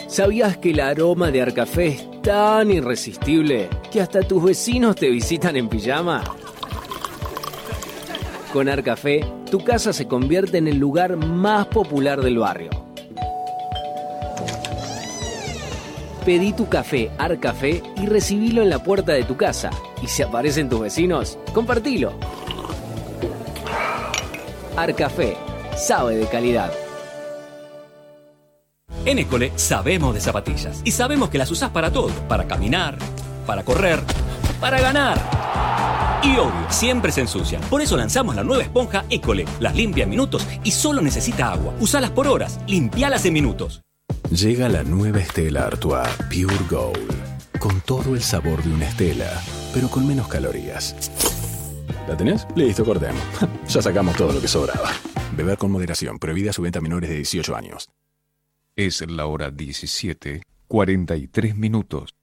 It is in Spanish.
¿Sabías que el aroma de Arcafé es tan irresistible que hasta tus vecinos te visitan en pijama? Con Arcafé, tu casa se convierte en el lugar más popular del barrio. Pedí tu café Arcafé y recibilo en la puerta de tu casa. Y si aparecen tus vecinos, compartilo. Arcafé, sabe de calidad. En École sabemos de zapatillas y sabemos que las usás para todo, para caminar, para correr, para ganar. Y obvio, siempre se ensucian. Por eso lanzamos la nueva esponja École. Las limpia en minutos y solo necesita agua. Usalas por horas, limpialas en minutos. Llega la nueva Stella Artois Pure Gold, con todo el sabor de una Stella, pero con menos calorías. ¿La tenés? Listo, cortemos. Ya sacamos todo lo que sobraba. Beber con moderación, prohibida su venta a menores de 18 años. Es la hora 17:43.